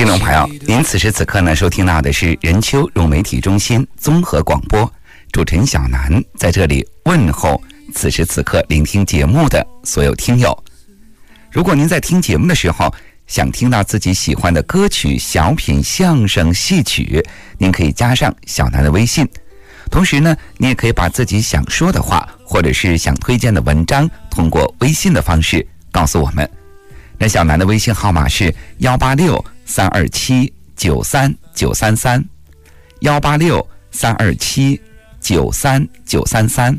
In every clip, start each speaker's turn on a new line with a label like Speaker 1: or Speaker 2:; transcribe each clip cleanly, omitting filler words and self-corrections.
Speaker 1: 听众朋友，您此时此刻呢收听到的是人丘融媒体中心综合广播，主持人小南在这里问候此时此刻聆听节目的所有听友。如果您在听节目的时候想听到自己喜欢的歌曲、小品、相声、戏曲，您可以加上小南的微信。同时呢，你也可以把自己想说的话或者是想推荐的文章通过微信的方式告诉我们。那小南的微信号码是186-327-93933 186-327-93933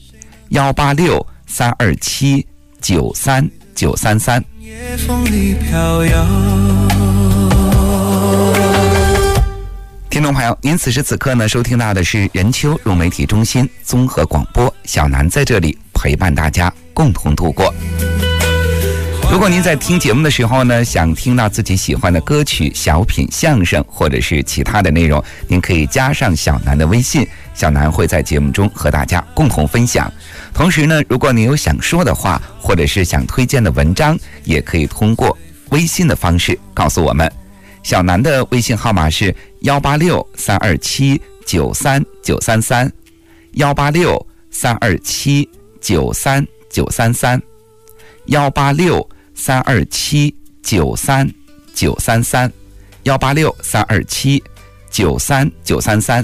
Speaker 1: 186-327-93933。
Speaker 2: 夜风里飘摇。
Speaker 1: 听众朋友，您此时此刻呢收听到的是人丘融媒体中心综合广播，小南在这里陪伴大家共同度过。如果您在听节目的时候呢，想听到自己喜欢的歌曲、小品、相声或者是其他的内容，您可以加上小南的微信，小南会在节目中和大家共同分享。同时呢，如果您有想说的话或者是想推荐的文章，也可以通过微信的方式告诉我们。小南的微信号码是186-327-93933 186-327-93933 186-327-93933 186-327-93933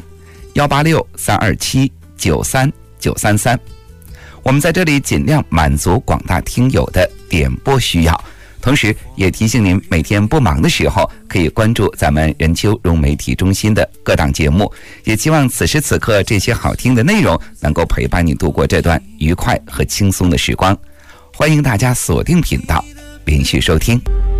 Speaker 1: 186-327-93933。我们在这里尽量满足广大听友的点播需要，同时也提醒您每天不忙的时候可以关注咱们人丘融媒体中心的各档节目，也希望此时此刻这些好听的内容能够陪伴你度过这段愉快和轻松的时光。欢迎大家锁定频道，连续收听。